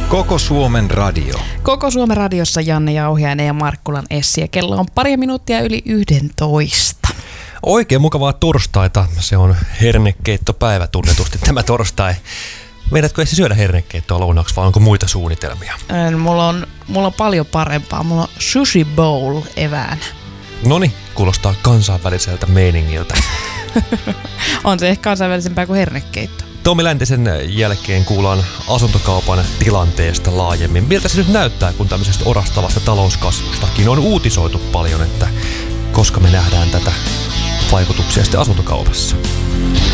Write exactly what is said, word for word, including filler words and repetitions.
Koko Suomen radio. Koko Suomen radiossa Janne Jauhiainen ja Markkulan Essi ja kello on pari minuuttia yli yhdentoista. Oikein mukavaa torstaita. Se on hernekeittopäivä tunnetusti tämä torstai. Meidätkö Essi syödä hernekeittoa lounaksi vai onko muita suunnitelmia? Mulla on, mulla on paljon parempaa. Mulla on sushi bowl eväänä. Noni, kuulostaa kansainväliseltä meiningiltä. On se ehkä kansainvälisempää kuin hernekeitto. Tommi Läntisen jälkeen kuullaan asuntokaupan tilanteesta laajemmin. Miltä se nyt näyttää, kun tämmöisestä orastavasta talouskasvustakin on uutisoitu paljon, että koska me nähdään tätä vaikutuksia sitten asuntokaupassa?